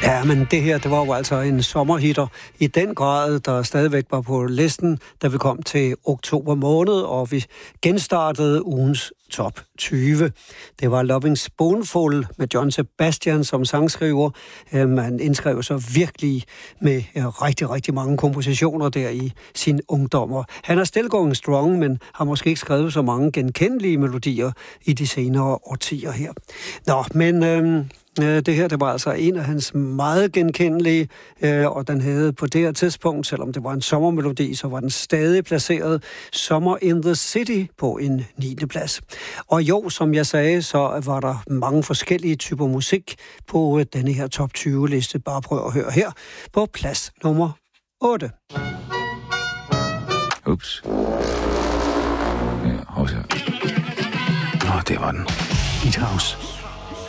Ja, men det her, det var jo altså en sommerhitter i den grad, der stadigvæk var på listen, da vi kom til oktober måned, og vi genstartede ugens top 20. Det var Loving Spoonful med John Sebastian som sangskriver. Man indskrev sig virkelig med rigtig, rigtig mange kompositioner der i sin ungdom. Han er still going strong, men har måske ikke skrevet så mange genkendelige melodier i de senere årtier her. Nå, men det her, det var altså en af hans meget genkendelige, og den havde på det her tidspunkt, selvom det var en sommermelodi, så var den stadig placeret Summer in the City på en 9. plads. Og jo, som jeg sagde, så var der mange forskellige typer musik på denne her top 20-liste. Bare prøv at høre her på plads nummer 8. Ups. Ja, hov så. Nå, det var den. Beat House.